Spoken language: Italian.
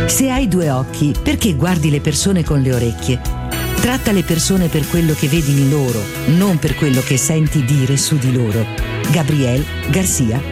Se hai due occhi, perché guardi le persone con le orecchie? Tratta le persone per quello che vedi in loro, non per quello che senti dire su di loro. Gabriel Garcia